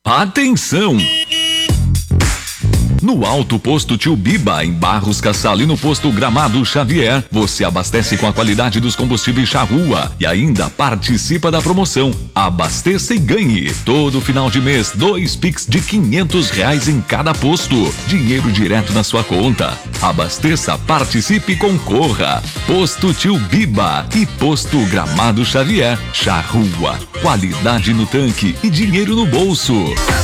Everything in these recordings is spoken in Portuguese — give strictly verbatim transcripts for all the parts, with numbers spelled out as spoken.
Atenção! No Alto Posto Tio Biba, em Barros Cassal e no Posto Gramado Xavier, você abastece com a qualidade dos combustíveis Charrua e ainda participa da promoção. Abasteça e ganhe. Todo final de mês, dois Pix de quinhentos reais em cada posto. Dinheiro direto na sua conta. Abasteça, participe e concorra. Posto Tio Biba e Posto Gramado Xavier. Charrua. Qualidade no tanque e dinheiro no bolso.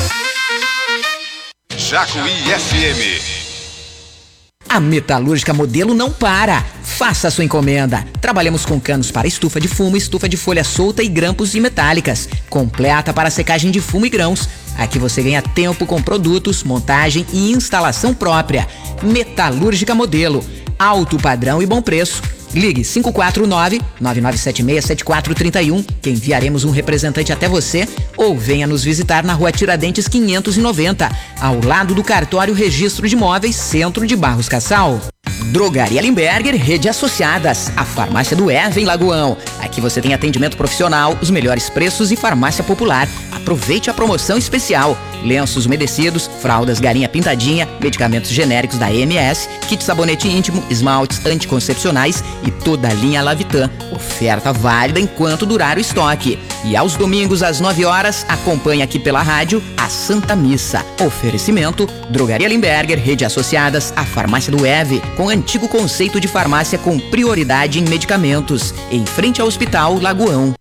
Jacuí F M. A Metalúrgica Modelo não para. Faça a sua encomenda. Trabalhamos com canos para estufa de fumo, estufa de folha solta e grampos e metálicas. Completa para secagem de fumo e grãos. Aqui você ganha tempo com produtos, montagem e instalação própria. Metalúrgica Modelo. Alto padrão e bom preço. Ligue cinco quatro nove, nove nove sete seis, sete quatro três um, que enviaremos um representante até você, ou venha nos visitar na Rua Tiradentes quinhentos e noventa, ao lado do Cartório Registro de Imóveis, Centro de Barros Cassal. Drogaria Limberger, Rede Associadas, a farmácia do Erva em Lagoão. Aqui você tem atendimento profissional, os melhores preços e farmácia popular. Aproveite a promoção especial. Lenços umedecidos, fraldas Garinha Pintadinha, medicamentos genéricos da E M S, kit sabonete íntimo, esmaltes anticoncepcionais e toda a linha Lavitan. Oferta válida enquanto durar o estoque. E aos domingos às nove horas, acompanhe aqui pela rádio a Santa Missa. Oferecimento: Drogaria Limberger, Rede Associadas, a farmácia do Eve, com antigo conceito de farmácia com prioridade em medicamentos, em frente ao Hospital Lagoão.